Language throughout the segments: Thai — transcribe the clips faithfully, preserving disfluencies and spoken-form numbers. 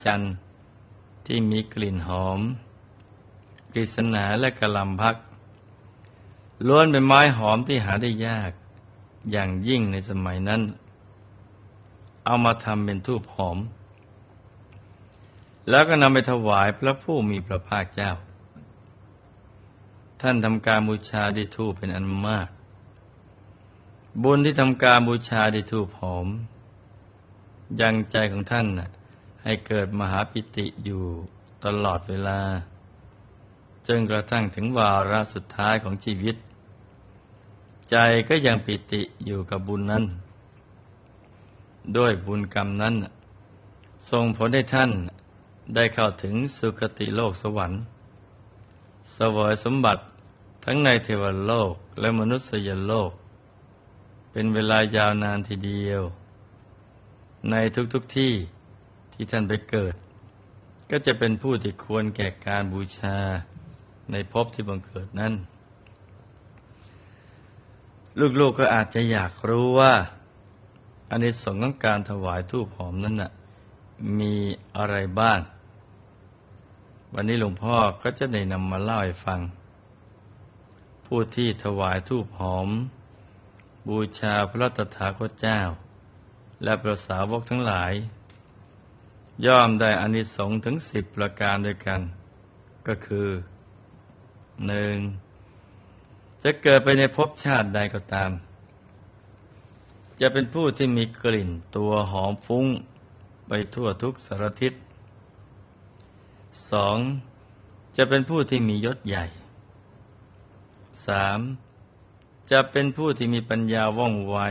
จันทร์ที่มีกลิ่นหอมกฤษณาและกะหล่ำพักล้วนเป็นไม้หอมที่หาได้ยากอย่างยิ่งในสมัยนั้นเอามาทำเป็นธูปหอมแล้วก็นำไปถวายพระผู้มีพระภาคเจ้าท่านทำการบูชาด้วยธูปเป็นอันมากบุญที่ทำการบูชาด้วยธูปหอมยังใจของท่านให้เกิดมหาปิติอยู่ตลอดเวลาจนกระทั่งถึงวาระสุดท้ายของชีวิตใจก็ยังปิติอยู่กับบุญนั้นด้วยบุญกรรมนั้นส่งผลให้ท่านได้เข้าถึงสุคติโลกสวรรค์เสวยสมบัติทั้งในเทวโลกและมนุษยโลกเป็นเวลายาวนานทีเดียวในทุกๆ ท, ที่ที่ท่านไปเกิดก็จะเป็นผู้ที่ควรแก่การบูชาในภพที่บังเกิดนั้นลูกๆ ก็อาจจะอยากรู้ว่าอานิสงส์ของการถวายธูปหอมนั้นน่ะมีอะไรบ้างวันนี้หลวงพ่อก็จะได้นำมาเล่าให้ฟังผู้ที่ถวายธูปหอมบูชาพระตถาคตเจ้าและพระสาวกทั้งหลายย่อมได้อานิสงส์ถึงสิบประการด้วยกันก็คือหนึ่งจะเกิดไปในภพชาติใดก็ตามจะเป็นผู้ที่มีกลิ่นตัวหอมฟุ้งไปทั่วทุกสารทิศสองจะเป็นผู้ที่มียศใหญ่สามจะเป็นผู้ที่มีปัญญาว่องไว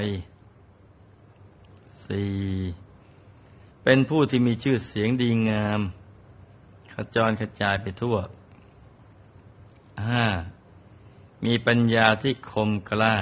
สี่เป็นผู้ที่มีชื่อเสียงดีงามขจรกระจายไปทั่วห้ามีปัญญาที่คมกล้า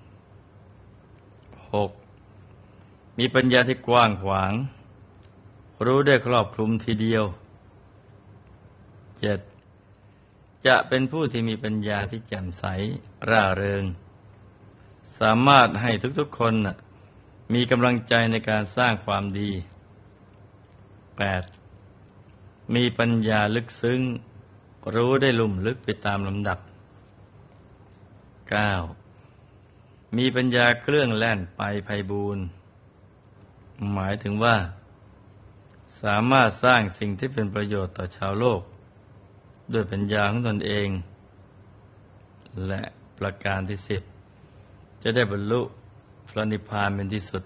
หกมีปัญญาที่กว้างขวางรู้ได้ครอบคลุมทีเดียวเจ็ดจะเป็นผู้ที่มีปัญญาที่แจ่มใสร่าเริงสามารถให้ทุกๆคนมีกำลังใจในการสร้างความดีแปดมีปัญญาลึกซึ้งรู้ได้ลุ่มลึกไปตามลำดับเก้ามีปัญญาเครื่องแล่นไปไพบูลย์หมายถึงว่าสามารถสร้างสิ่งที่เป็นประโยชน์ต่อชาวโลกด้วยปัญญาของตนเองและประการที่สิบจะได้บรรลุพระนิพพานเป็นที่สุด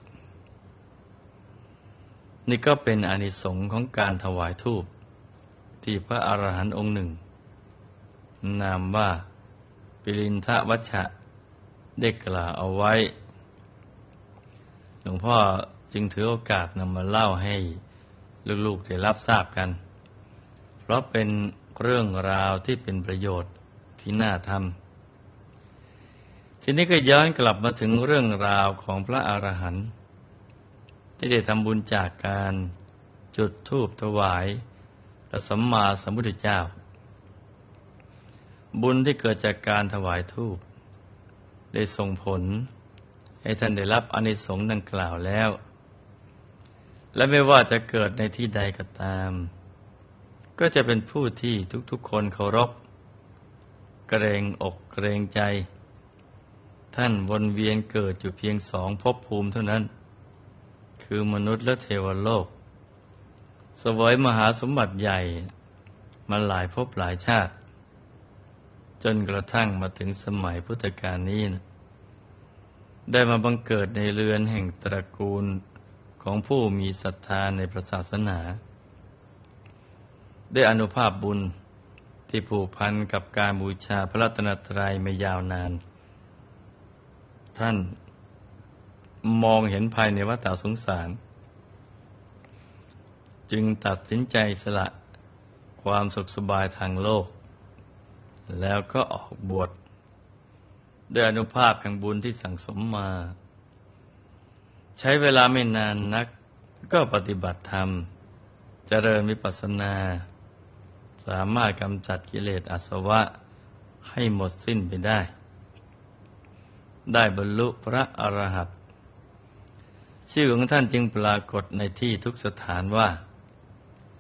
นี่ก็เป็นอานิสงส์ของการถวายธูปที่พระอรหันต์องค์หนึ่งนามว่าปิลินทวัชชะได้กล่าวเอาไว้หลวงพ่อจึงถือโอกาสนำมาเล่าให้ลูกๆได้รับทราบกันเพราะเป็นเรื่องราวที่เป็นประโยชน์ที่น่าทำทีนี้ก็ย้อนกลับมาถึงเรื่องราวของพระอรหันต์ที่ได้ทำบุญจากการจุดธูปถวายพระสัมมาสัมพุทธเจ้าบุญที่เกิดจากการถวายธูปได้ส่งผลให้ท่านได้รับอานิสงส์ดังกล่าวแล้วและไม่ว่าจะเกิดในที่ใดก็ตามก็จะเป็นผู้ที่ทุกๆคนเคารพเกรงอกเกรงใจท่านวนเวียนเกิดอยู่เพียงสองภพภูมิเท่านั้นคือมนุษย์และเทวโลกเสวยมหาสมบัติใหญ่มาหลายภพหลายชาติจนกระทั่งมาถึงสมัยพุทธกาลนี้นะได้มาบังเกิดในเรือนแห่งตระกูลของผู้มีศรัทธาในพระศาสนาได้อานุภาพบุญที่ผูกพันกับการบูชาพระรัตนตรัยมายาวนานท่านมองเห็นภายในวัฏสงสารจึงตัดสินใจสละความสุขสบายทางโลกแล้วก็ออกบวชด้วยอานุภาพแห่งบุญที่สั่งสมมาใช้เวลาไม่นานนักก็ปฏิบัติธรรมเจริญวิปัสสนาสามารถกำจัดกิเลสอาสวะให้หมดสิ้นไปได้ได้บรรลุพระอรหันต์ชื่อของท่านจึงปรากฏในที่ทุกสถานว่า